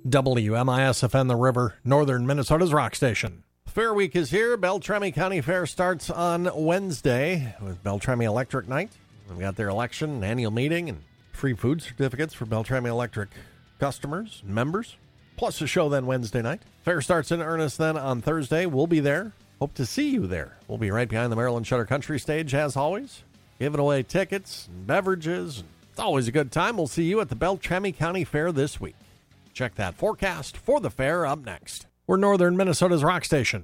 WMIS-FM The River, northern Minnesota's rock station. Fair Week is here. Beltrami County Fair starts on Wednesday with Beltrami Electric Night. We've got their election, annual meeting, and free food certificates for Beltrami Electric customers and members, plus a show then Wednesday night. Fair starts in earnest then on Thursday. We'll be there. Hope to see you there. We'll be right behind the Maryland Shutter Country stage, as always, giving away tickets and beverages. It's always a good time. We'll see you at the Beltrami County Fair this week. Check that forecast for the fair up next. We're northern Minnesota's rock station,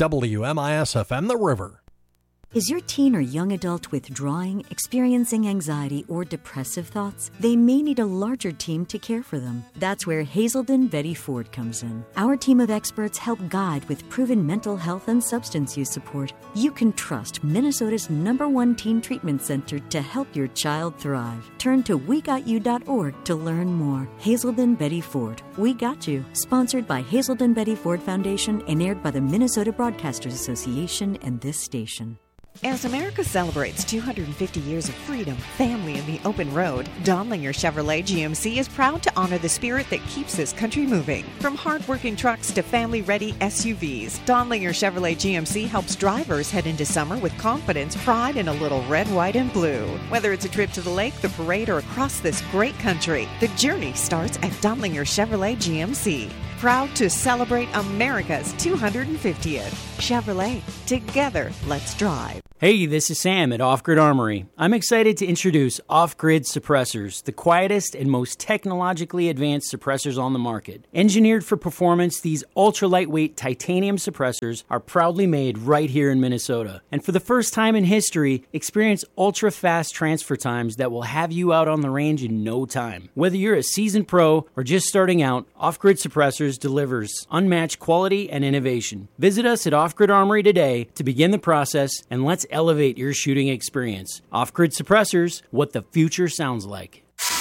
WMIS-FM The River. Is your teen or young adult withdrawing, experiencing anxiety, or depressive thoughts? They may need a larger team to care for them. That's where Hazelden Betty Ford comes in. Our team of experts help guide with proven mental health and substance use support. You can trust Minnesota's #1 teen treatment center to help your child thrive. Turn to WeGotYou.org to learn more. Hazelden Betty Ford. We Got You. Sponsored by Hazelden Betty Ford Foundation and aired by the Minnesota Broadcasters Association and this station. As America celebrates 250 years of freedom, family, and the open road, Donlinger Chevrolet GMC is proud to honor the spirit that keeps this country moving. From hard-working trucks to family-ready SUVs, Donlinger Chevrolet GMC helps drivers head into summer with confidence, pride, and a little red, white, and blue. Whether it's a trip to the lake, the parade, or across this great country, the journey starts at Donlinger Chevrolet GMC. Proud to celebrate America's 250th. Chevrolet, together, let's drive. Hey, this is Sam at Off Grid Armory. I'm excited to introduce Off Grid Suppressors, the quietest and most technologically advanced suppressors on the market. Engineered for performance, these ultra-lightweight titanium suppressors are proudly made right here in Minnesota. And for the first time in history, experience ultra-fast transfer times that will have you out on the range in no time. Whether you're a seasoned pro or just starting out, Off Grid Suppressors delivers unmatched quality and innovation. Visit us at Off Grid Armory today to begin the process, and let's elevate your shooting experience. Off-Grid Suppressors, what the future sounds like.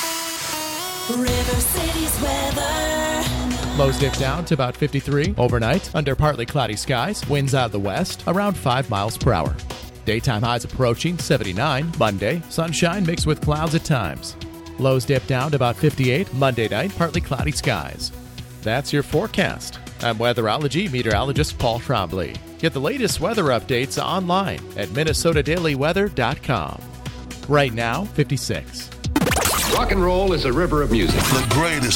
River City's weather. Lows dip down to about 53 overnight under partly cloudy skies. Winds out of the west around 5 miles per hour. Daytime highs approaching 79 Monday. Sunshine mixed with clouds at times. Lows dip down to about 58 Monday night. Partly cloudy skies. That's your forecast. I'm weatherology meteorologist Paul Trombley. Get the latest weather updates online at minnesotadailyweather.com. Right now, 56. Rock and roll is a river of music. The greatest